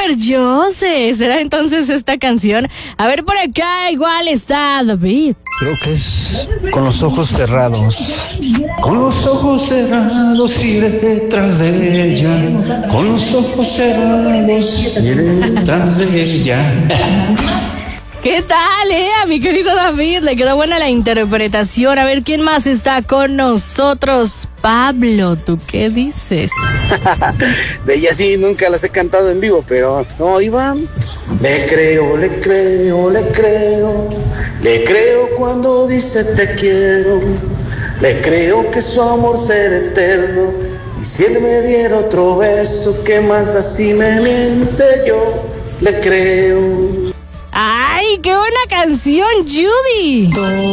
Jennifer Joseph. ¿Será entonces esta canción? A ver, por acá igual está David. Creo que es Con los ojos cerrados. Con los ojos cerrados iré detrás de ella. Con los ojos cerrados iré detrás de ella. ¿Qué tal, a mi querido David? Le quedó buena la interpretación. A ver, ¿quién más está con nosotros? Pablo, ¿tú qué dices? De ella sí, nunca las he cantado en vivo, pero no, Iván. Le creo, le creo, le creo. Le creo cuando dice te quiero. Le creo que su amor será eterno. Y si él me diera otro beso, ¿qué más así me miente yo? Le creo. ¡Ay, qué buena canción, Judy!